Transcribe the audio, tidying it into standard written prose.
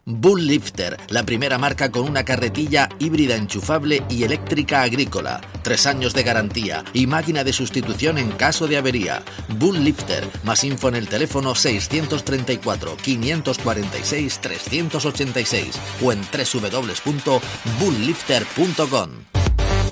Bull Lifter, la primera marca con una carretilla híbrida enchufable y eléctrica agrícola, 3 años de garantía y máquina de sustitución en caso de avería. Bull Lifter, más info en el teléfono 634 546 386 o en www.bulllifter.com.